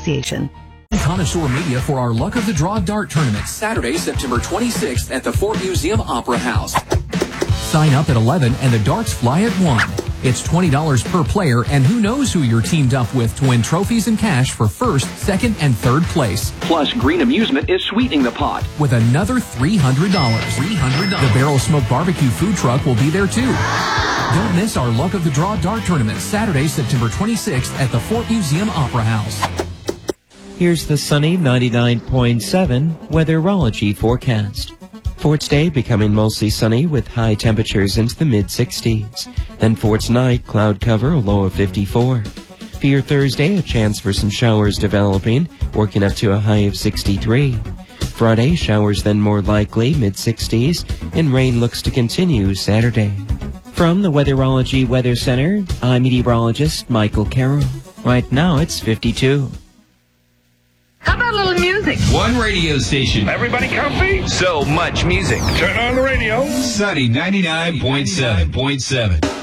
Association. Connoisseur Media for our Luck of the Draw Dart Tournament, Saturday, September 26th at the Fort Museum Opera House. Sign up at 11 and the darts fly at 1. It's $20 per player, and who knows who you're teamed up with to win trophies and cash for first, second, and third place. Plus, Green Amusement is sweetening the pot with another $300. The Barrel Smoke Barbecue food truck will be there too. Don't miss our Luck of the Draw Dart Tournament, Saturday, September 26th at the Fort Museum Opera House. Here's the sunny 99.7 weatherology forecast. Fort's day becoming mostly sunny with high temperatures into the mid-60s. Then Fort's night, cloud cover, a low of 54. For your Thursday, a chance for some showers developing, working up to a high of 63. Friday, showers then more likely, mid-60s, and rain looks to continue Saturday. From the Weatherology Weather Center, I'm meteorologist Michael Carroll. Right now, it's 52. How about a little music? One radio station. Everybody comfy? So much music. Turn on the radio. Sunny 99.7.7.